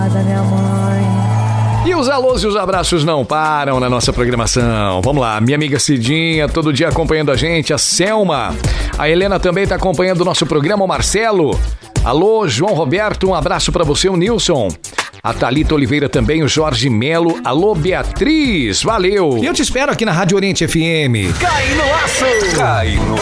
Da minha mãe. E os alôs e os abraços não param na nossa programação. Vamos lá, minha amiga Cidinha, todo dia acompanhando a gente, a Selma. A Helena também está acompanhando o nosso programa, o Marcelo. Alô, João Roberto, um abraço para você, o Nilson. A Thalita Oliveira também, o Jorge Melo. Alô, Beatriz, valeu. E eu te espero aqui na Rádio Oriente FM. Cai no laço! Cai no